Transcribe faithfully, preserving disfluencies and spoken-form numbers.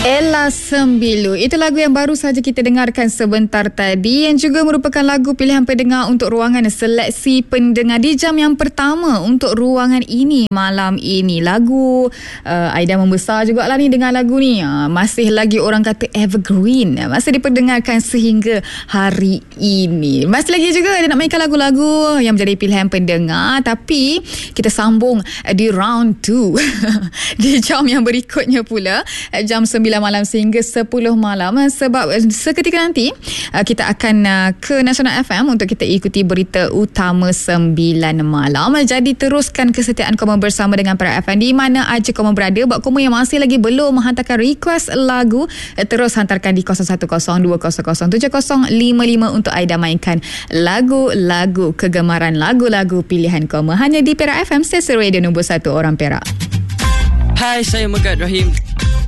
Ella Sembilu. Itu lagu yang baru saja kita dengarkan sebentar tadi, yang juga merupakan lagu pilihan pendengar untuk ruangan seleksi pendengar di jam yang pertama untuk ruangan ini malam ini. Lagu uh, Aida membesar jugalah ni dengan lagu ni. Uh, masih lagi orang kata evergreen. Uh, masih diperdengarkan sehingga hari ini. Masih lagi juga ada nak mainkan lagu-lagu yang menjadi pilihan pendengar, tapi kita sambung uh, di round two di jam yang berikutnya pula, uh, jam sembilan malam sehingga sepuluh malam, sebab seketika nanti kita akan ke Nasional F M untuk kita ikuti berita utama sembilan malam. Jadi teruskan kesetiaan kamu bersama dengan Perak F M di mana aja kamu berada. Buat kamu yang masih lagi belum menghantarkan request lagu, terus hantarkan di kosong satu kosong dua kosong kosong tujuh kosong lima lima untuk Aida mainkan lagu-lagu kegemaran, lagu-lagu pilihan kamu hanya di Perak F M, stesen radio nombor satu orang Perak. Hai, saya Megat Rahim.